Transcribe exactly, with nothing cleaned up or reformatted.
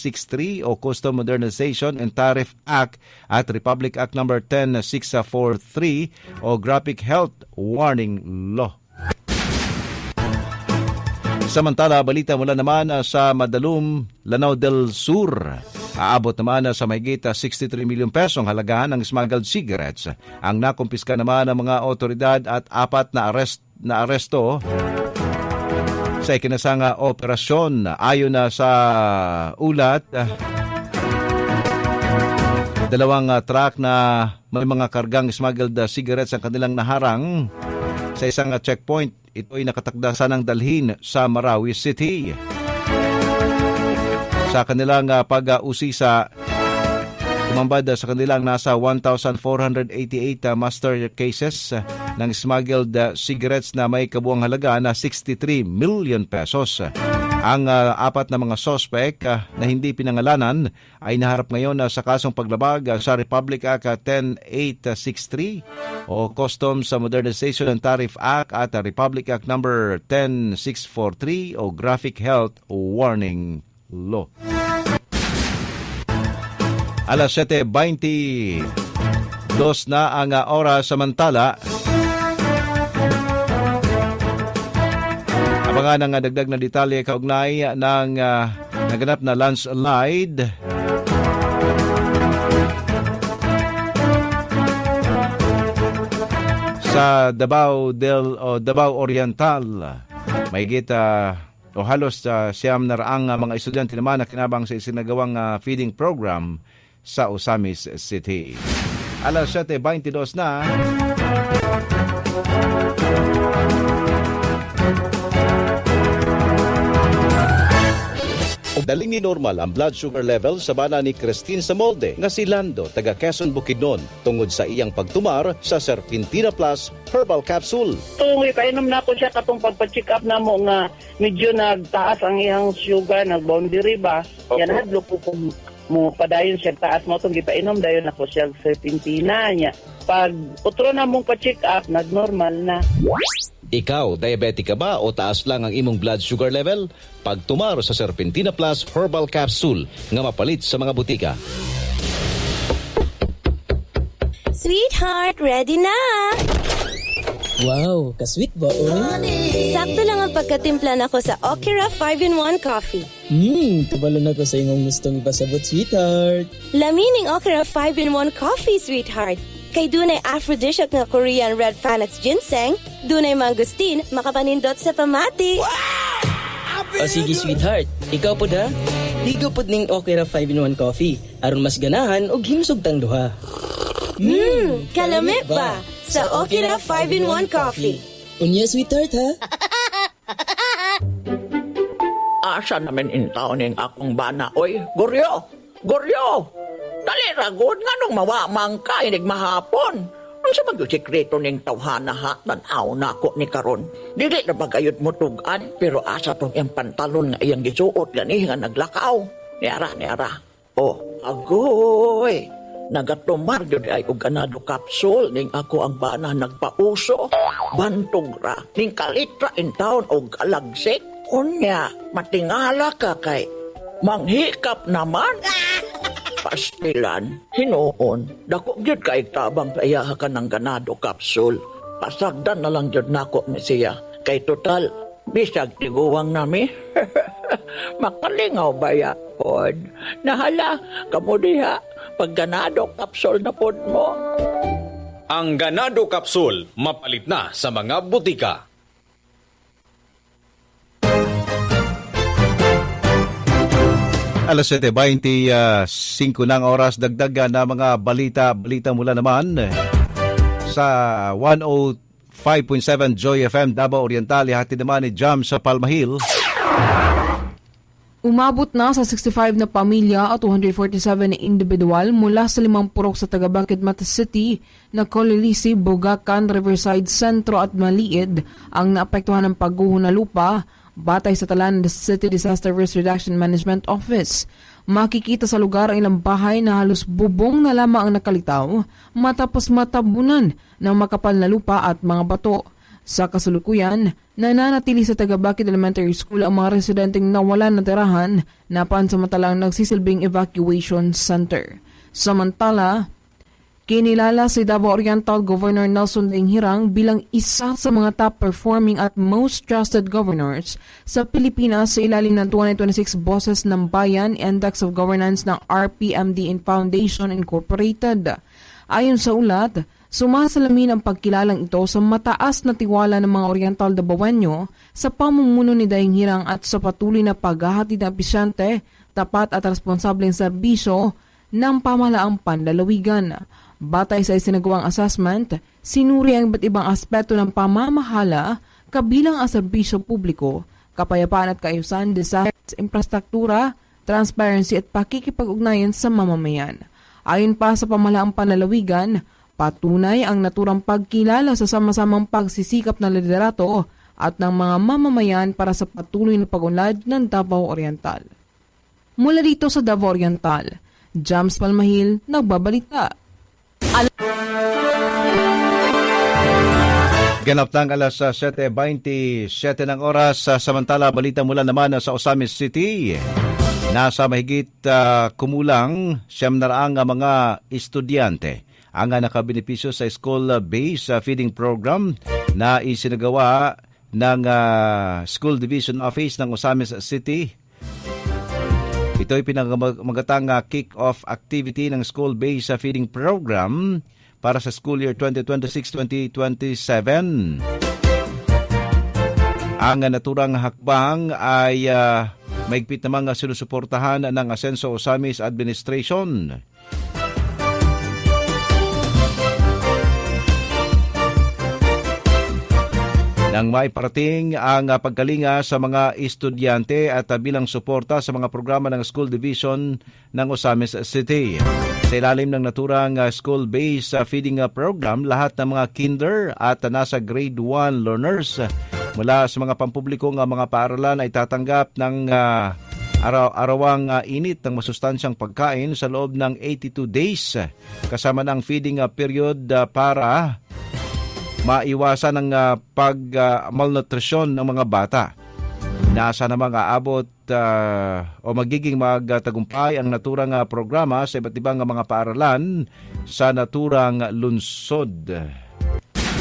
sixty-three o Custom Modernization and Tariff Act at Republic Act number ten six forty-three o Graphic Health Warning Law. Samantala, balita mula naman sa Madalum, Lanao del Sur. Aabot naman sa mahigit sixty-three milyon pesong halagahan ng smuggled cigarettes. Ang nakumpiska naman ng mga otoridad at apat na arrest na aresto sa ikinasang operasyon. Ayon na sa ulat, dalawang truck na may mga kargang smuggled cigarettes ang kanilang naharang sa isang checkpoint. Ito ay nakatakda sanang dalhin sa Marawi City. Sa kanilang uh, pag-usisa, tumambad uh, sa kanilang nasa one thousand four hundred eighty-eight uh, master cases uh, ng smuggled uh, cigarettes na may kabuang halaga na sixty-three million pesos. Ang uh, apat na mga suspect uh, na hindi pinangalanan ay naharap ngayon uh, sa kasong paglabag uh, sa Republic Act uh, ten eight sixty-three o Customs Modernization and Tariff Act at uh, Republic Act number ten six forty-three o Graphic Health Warning Law. Alas seven twenty-two na ang uh, oras. Samantala, abangan ang dagdag na detalye kaugnay ng uh, naganap na landslide sa Davao del o Davao Oriental. Mahigit uh, o halos uh, siyam na raang uh, mga estudyante naman na kinabang sa isinagawang uh, feeding program sa Osamis City. Alas seven twenty-two na. Daling ni normal ang blood sugar level sa bana ni Christine Samolde nga si Lando taga Quezon Bukidnon tungod sa iyang pagtumar sa Serpentina Plus Herbal Capsule. Tungoy kainom na ko siya katong pagpa-check up na mo nga medyo nagtaas ang iyang sugar, nag-boundary ba? Okay. Yan hadlo po kung mo padayon siya taas mo itong gipainom dayon ako siya Serpentina niya. Pag utro na mong pa-check up, nag-normal na. Ikaw, diabetic ka ba o taas lang ang imong blood sugar level? Pagtumar sa Serpentina Plus Herbal Capsule nga mapalit sa mga butika. Sweetheart, ready na! Wow, ka-sweet ba, oy? Sakto lang ang pagkatimpla nako sa Okira five in one coffee. Hmm, kabalo na ko sa imong gustong ipasabot, sweetheart. Lamining Okira five in one coffee, sweetheart. Kay dunay aphrodisiac nga Korean red panax ginseng, dunay mangustin, makapanindot sa pamati. Wow! O sige, sweetheart. Ikaw po da? Ligo po ning Okira five in one coffee. Aron mas ganahan o himsog tang duha. Hmm, kalami ba? Sa Okira five in one coffee. Unya, sweetheart, ha? Asa naman intaw ning akong bana, oy? Goryo! Goryo! Dali ragod nga nung mawamang ka, inig mahapon. Ano sa mag-sikreto ning tawhana ha, tanaw na ako ni karon. Dili na bagayod mo tugan, pero asa tong iyang pantalon nga iyang gisuot gani nga naglakaw. Niara, niara. Oh, agoy! Nagatumar yun ay og ganado kapsul ning ako ang bana nagpauso. Bantog ra, ning kalitra in town og alagsik. Unya, matingala ka kay manghikap naman. Pastilan, hinoon, dako gyud kay tabang payaha ka ng ganado kapsul. Pasagdan na lang gyud nako ni siya. Kay total, bisag tiguwang nami. Makalingaw ba ya, pod? Nahala, kamo diha, pag ganado kapsul na pod mo. Ang ganado kapsul, mapalit na sa mga butika. Alas seven twenty-five ng oras, dagdag na mga balita, balita mula naman sa one oh five point seven Joy F M Davao Oriental, hatid naman ni Jam sa Palmahil. Umabot na sa sixty-five na pamilya at two hundred forty-seven na individual mula sa limang purok sa Tagabangkit, Mata City na Colilisi, Bogacan, Riverside, Centro at Maliid ang naapektuhan ng pagguho na lupa. Batay sa tala ng City Disaster Risk Reduction Management Office, makikita sa lugar ang ilang bahay na halos bubong na lamang ang nakalitaw matapos matabunan ng makapal na lupa at mga bato. Sa kasalukuyan, nananatili sa Tagabakid Elementary School ang mga residenteng nawalan ng tirahan na pansamantalang nagsisilbing evacuation center. Samantala, kinilala si Davao Oriental Governor Nelson Dinghirang bilang isa sa mga top-performing at most trusted governors sa Pilipinas sa ilalim ng twenty twenty-six Boses ng Bayan Index of Governance ng R P M D Foundation Incorporated. Ayon sa ulat, sumasalamin ang pagkilalang ito sa mataas na tiwala ng mga Oriental Davaoenyo sa pamumuno ni Dinghirang at sa patuloy na paghahatid ng episyente, tapat at responsableng serbisyo ng pamahalaang panlalawigan. Batay sa isinagawang assessment, sinuri ang iba't ibang aspeto ng pamamahala kabilang ang serbisyo publiko, kapayapaan at kaayusan, disaster, infrastruktura, transparency at pakikipag-ugnayan sa mamamayan. Ayon pa sa pamahalaang panlalawigan, patunay ang naturang pagkilala sa sama-samang pagsisikap ng liderato at ng mga mamamayan para sa patuloy na pag-unlad ng Davao Oriental. Mula dito sa Davao Oriental, Jams Palmahil, nagbabalita. Ganap ng alas seven twenty-seven ng oras, samantala balita mula naman sa Osamis City. Nasa mahigit uh, kumulang siyam na raang mga estudyante ang nakabenepisyo sa school-based uh, feeding program na isinagawa ng uh, School Division Office ng Osamis City. Ito ay pinangamagatang uh, kick-off activity ng school-based uh, feeding program para sa school year twenty twenty-six twenty twenty-seven. Ang naturang hakbang ay uh, maigpit namang uh, sinusuportahan ng Asenso Osamis Administration. Nang maiparating ang uh, pagkalinga sa mga estudyante at uh, bilang suporta sa mga programa ng School Division ng Osamis City. Sa ilalim ng naturang uh, school-based uh, feeding uh, program, lahat ng mga kinder at uh, nasa grade one learners uh, mula sa mga pampublikong uh, mga paaralan ay tatanggap ng uh, araw-arawang uh, init ng masustansyang pagkain sa loob ng eighty-two days uh, kasama ng feeding uh, period uh, para maiwasan ang uh, pag-malnutrisyon uh, ng mga bata. Nasa namang aabot uh, o magiging magtagumpay ang naturang uh, programa sa iba't ibang uh, mga paaralan sa naturang lungsod.